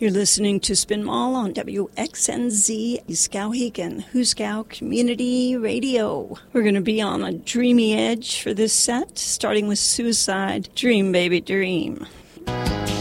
You're listening to Spin Mall on WXNZ Skowhegan, Huskow Community Radio. We're going to be on a dreamy edge for this set, starting with Suicide, Dream Baby Dream.